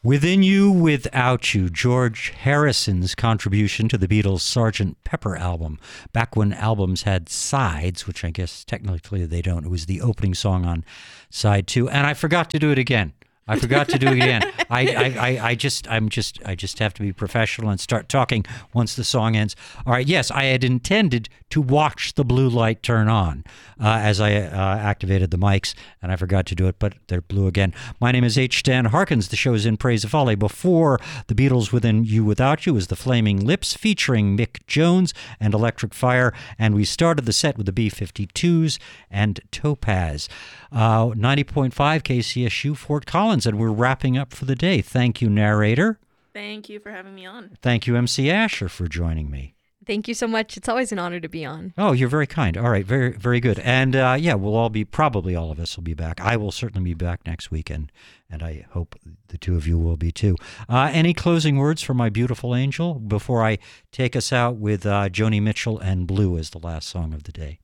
Within You, Without You, George Harrison's contribution to the Beatles' Sgt. Pepper album. Back when albums had sides, which I guess technically they don't. It was the opening song on side 2. And I forgot to do it again. I just have to be professional and start talking once the song ends. All right, yes, I had intended to watch the blue light turn on as I activated the mics, and I forgot to do it, but they're blue again. My name is H. Stan Harkins. The show is In Praise of Folly. Before the Beatles, Within You, Without You, is the Flaming Lips featuring Mick Jones and Electric Fire, and we started the set with the B-52s and Topaz. 90.5 KCSU, Fort Collins, and we're wrapping up for the day. Thank you, narrator. Thank you for having me on. Thank you, MC Asher, for joining me. Thank you so much. It's always an honor to be on. Oh, you're very kind. All right, very, very good. And we'll all be, probably all of us will be back. I will certainly be back next weekend, and I hope the two of you will be too. Any closing words for my beautiful angel before I take us out with Joni Mitchell and Blue as the last song of the day?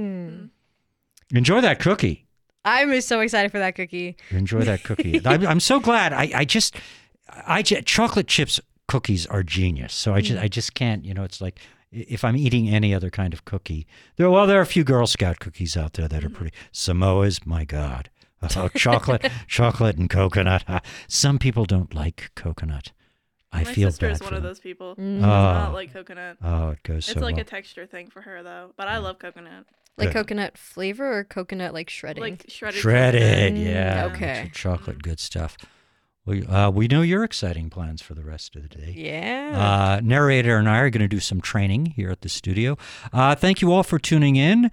Enjoy that cookie. I'm so excited for that cookie. Enjoy that cookie. I'm so glad. I just chocolate chips cookies are genius. So I just can't. It's like if I'm eating any other kind of cookie. There are a few Girl Scout cookies out there that are pretty. Samoa's, my God. Chocolate and coconut. Some people don't like coconut. I feel bad. My sister is one of those people. Does not like coconut. Oh, it goes so It's like well. a texture thing for her, though. But I love coconut. Like coconut flavor or coconut like shredding? Like shredded. Shredded, coconut. yeah. Okay. Chocolate, good stuff. We know your exciting plans for the rest of the day. Yeah. Narrator and I are going to do some training here at the studio. Thank you all for tuning in.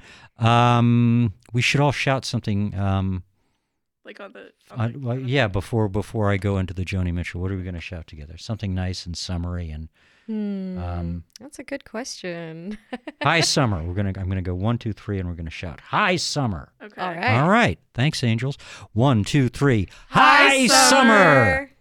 We should all shout something. Like on the. Before I go into the Joni Mitchell, what are we going to shout together? Something nice and summery and. That's a good question. Hi, Summer. I'm gonna go 1, 2, 3, and we're gonna shout Hi, Summer. Okay. All right. All right. Thanks, angels. 1, 2, 3. Hi, Summer.